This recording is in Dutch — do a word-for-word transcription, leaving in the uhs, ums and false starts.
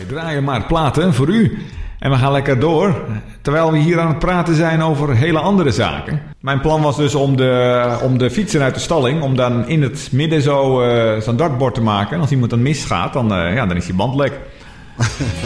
draaien maar platen voor u. En we gaan lekker door, terwijl we hier aan het praten zijn over hele andere zaken. Mijn plan was dus om de, om de fietser uit de stalling, om dan in het midden zo uh, zo'n dartbord te maken. En als iemand dan misgaat, dan, uh, ja, dan is die band lek.